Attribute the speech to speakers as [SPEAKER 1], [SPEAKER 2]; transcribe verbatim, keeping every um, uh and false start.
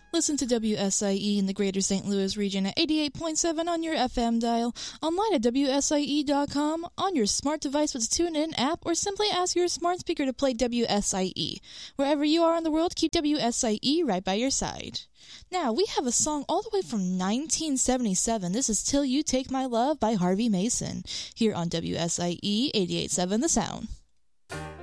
[SPEAKER 1] Listen to W S I E in the greater Saint Louis region at eighty-eight point seven on your F M dial, online at W S I E dot com, on your smart device with the TuneIn app, or simply ask your smart speaker to play W S I E. Wherever you are in the world, keep W S I E right by your side. Now, we have a song all the way from nineteen seventy-seven. This is Till You Take My Love by Harvey Mason, here on W S I E eighty-eight point seven The Sound.